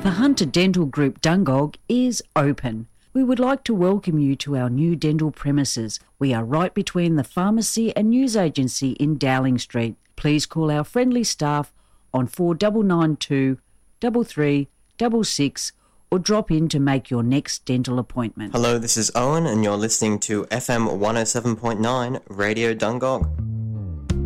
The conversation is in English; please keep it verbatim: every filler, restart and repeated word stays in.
The Hunter Dental Group Dungog is open. We would like to welcome you to our new dental premises. We are right between the pharmacy and news agency in Dowling Street. Please call our friendly staff on four nine nine two, three three six six or drop in to make your next dental appointment. Hello, this is Owen and you're listening to F M one oh seven point nine Radio Dungog.